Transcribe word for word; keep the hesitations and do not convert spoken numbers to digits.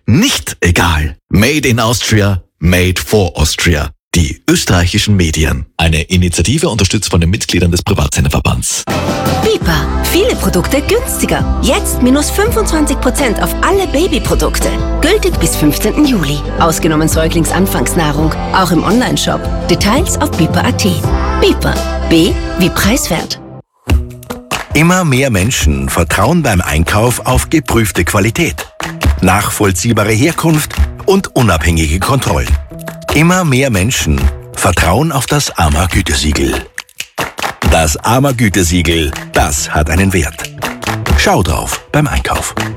nicht egal. Made in Austria, made for Austria. Die österreichischen Medien. Eine Initiative unterstützt von den Mitgliedern des Privatsenderverbands. Bipa. Viele Produkte günstiger. Jetzt minus fünfundzwanzig Prozent auf alle Babyprodukte. Gültig bis fünfzehnten Juli. Ausgenommen Säuglingsanfangsnahrung. Auch im Onlineshop. Details auf bipa punkt at. Bipa. B wie preiswert. Immer mehr Menschen vertrauen beim Einkauf auf geprüfte Qualität, nachvollziehbare Herkunft und unabhängige Kontrollen. Immer mehr Menschen vertrauen auf das A M A-Gütesiegel. Das A M A-Gütesiegel, das hat einen Wert. Schau drauf beim Einkauf.